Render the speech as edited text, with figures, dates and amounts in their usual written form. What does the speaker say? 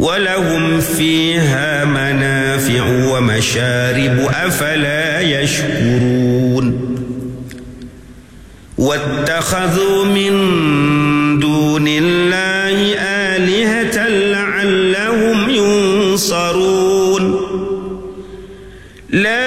ولهم فيها منافع ومشارب أفلا يشكرون واتخذوا من دون الله آلهة لعلهم ينصرون لا